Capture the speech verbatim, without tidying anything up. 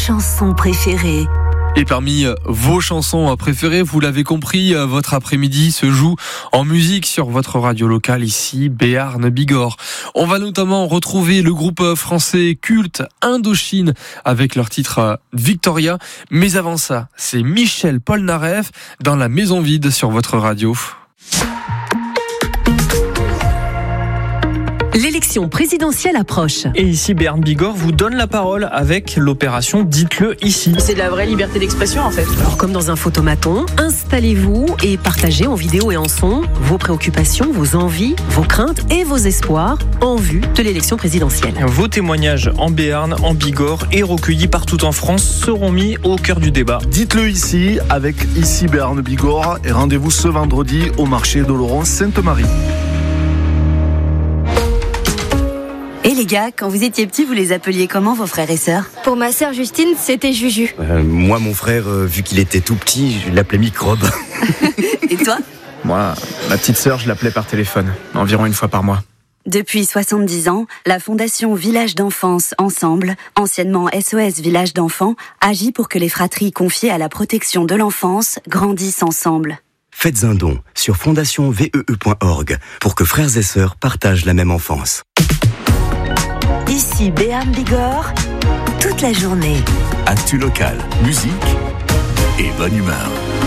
chansons préférées. Et parmi vos chansons préférées, vous l'avez compris, votre après-midi se joue en musique sur votre radio locale ici, Béarn Bigorre. On va notamment retrouver le groupe français culte Indochine avec leur titre Victoria. Mais avant ça, c'est Michel Polnareff dans La Maison Vide sur votre radio. L'élection présidentielle approche. Et ici, Béarn Bigorre vous donne la parole avec l'opération Dites-le ici. C'est de la vraie liberté d'expression en fait. Alors, comme dans un photomaton, installez-vous et partagez en vidéo et en son vos préoccupations, vos envies, vos craintes et vos espoirs en vue de l'élection présidentielle. Vos témoignages en Béarn, en Bigorre et recueillis partout en France seront mis au cœur du débat. Dites-le ici avec Ici Béarn Bigorre et rendez-vous ce vendredi au marché d'Oloron-Sainte-Marie. Et les gars, quand vous étiez petits, vous les appeliez comment vos frères et sœurs ? Pour ma sœur Justine, c'était Juju. Euh, moi, mon frère, euh, vu qu'il était tout petit, je l'appelais Microbe. Et toi ? Moi, ma petite sœur, je l'appelais par téléphone, environ une fois par mois. Depuis soixante-dix ans, la Fondation Village d'Enfance Ensemble, anciennement S O S Village d'Enfants, agit pour que les fratries confiées à la protection de l'enfance grandissent ensemble. Faites un don sur fondation vee point org pour que frères et sœurs partagent la même enfance. Ici Béarn Bigorre, toute la journée. Actu local, musique et bonne humeur.